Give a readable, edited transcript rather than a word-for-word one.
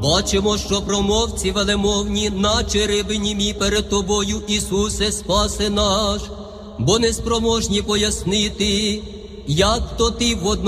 Бачимо, що промовці велемовні, наче риби німі перед тобою, Ісусе, спаси наш, бо неспроможні пояснити, як то ти в одному